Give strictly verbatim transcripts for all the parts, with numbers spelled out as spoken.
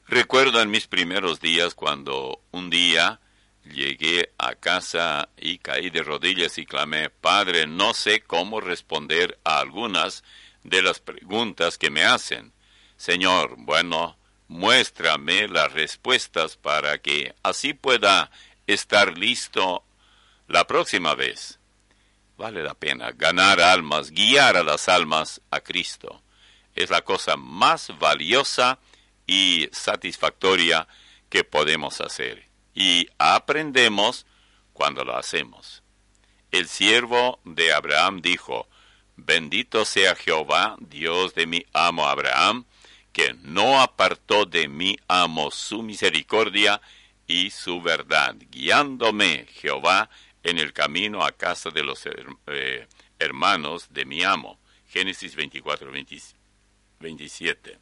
Recuerdo en mis primeros días cuando un día llegué a casa y caí de rodillas y clamé: Padre, no sé cómo responder a algunas de las preguntas que me hacen. Señor, bueno, muéstrame las respuestas para que así pueda estar listo la próxima vez. Vale la pena ganar almas, guiar a las almas a Cristo. Es la cosa más valiosa y satisfactoria que podemos hacer. Y aprendemos cuando lo hacemos. El siervo de Abraham dijo: Bendito sea Jehová, Dios de mi amo Abraham, que no apartó de mi amo su misericordia y su verdad, guiándome Jehová en el camino a casa de los eh, hermanos de mi amo. Génesis veinticuatro, veintisiete.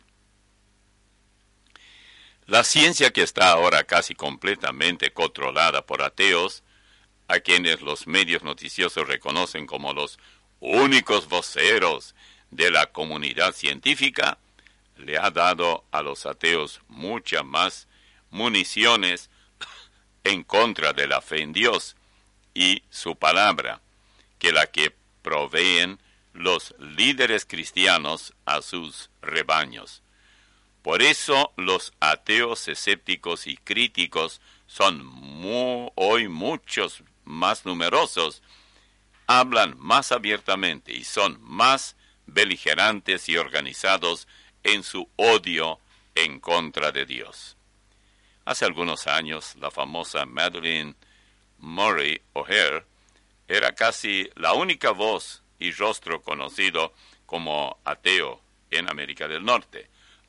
La ciencia, que está ahora casi completamente controlada por ateos, a quienes los medios noticiosos reconocen como los únicos voceros de la comunidad científica, le ha dado a los ateos muchas más municiones en contra de la fe en Dios y su palabra que la que proveen los líderes cristianos a sus rebaños. Por eso los ateos escépticos y críticos son muy, hoy muchos más numerosos, hablan más abiertamente y son más beligerantes y organizados en su odio en contra de Dios. Hace algunos años, la famosa Madeleine Murray O'Hair era casi la única voz y rostro conocido como ateo en América del Norte.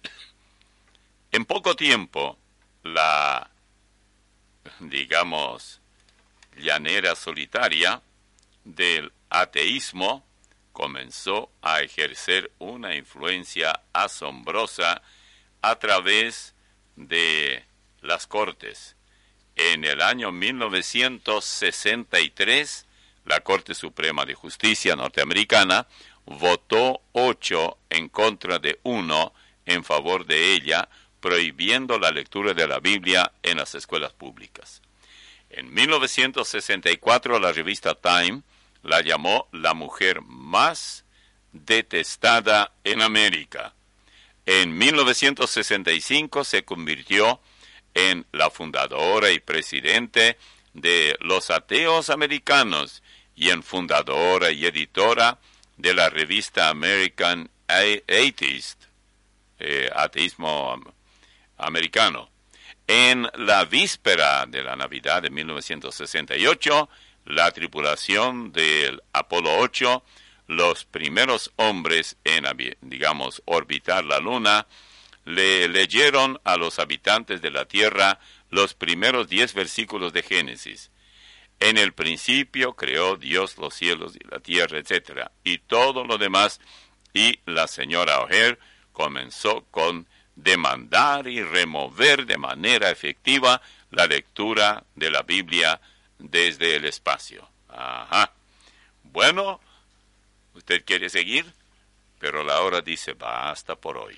En poco tiempo, la, digamos, llanera solitaria del ateísmo comenzó a ejercer una influencia asombrosa a través de las cortes. En el año mil novecientos sesenta y tres, la Corte Suprema de Justicia norteamericana votó ocho en contra de uno en favor de ella, prohibiendo la lectura de la Biblia en las escuelas públicas. En mil novecientos sesenta y cuatro, la revista Time la llamó la mujer más detestada en América. En mil novecientos sesenta y cinco se convirtió en la fundadora y presidente de los ateos americanos y en fundadora y editora de la revista American Atheist, eh, ateísmo americano. En la víspera de la Navidad de mil novecientos sesenta y ocho, la tripulación del Apolo ocho, los primeros hombres en, digamos, orbitar la Luna, le leyeron a los habitantes de la Tierra los primeros diez versículos de Génesis. En el principio creó Dios los cielos y la tierra, etcétera, y todo lo demás, y la señora O'Hair comenzó con demandar y remover de manera efectiva la lectura de la Biblia desde el espacio. Ajá. Bueno, usted quiere seguir, pero la hora dice basta por hoy.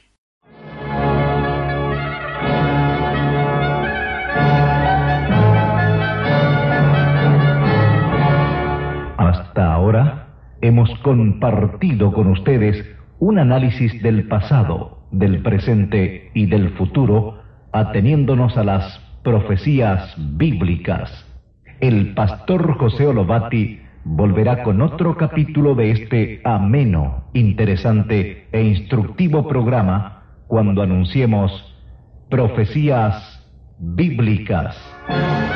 Hasta ahora hemos compartido con ustedes un análisis del pasado, del presente y del futuro, ateniéndonos a las profecías bíblicas. El pastor José Olovati volverá con otro capítulo de este ameno, interesante e instructivo programa cuando anunciemos profecías bíblicas.